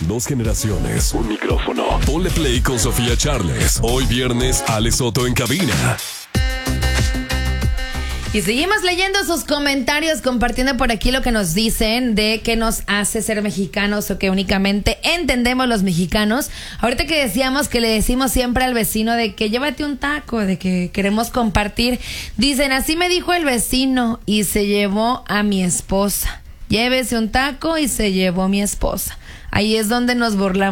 Dos generaciones, un micrófono. Ponle play con Sofía Charles. Hoy viernes, Ale Soto en cabina. Y seguimos leyendo sus comentarios, compartiendo por aquí lo que nos dicen de qué nos hace ser mexicanos o que únicamente entendemos los mexicanos. Ahorita que decíamos que le decimos siempre al vecino de que llévate un taco, de que queremos compartir. Dicen, así me dijo el vecino y se llevó a mi esposa. Llévese un taco y se llevó a mi esposa. Ahí es donde nos burlamos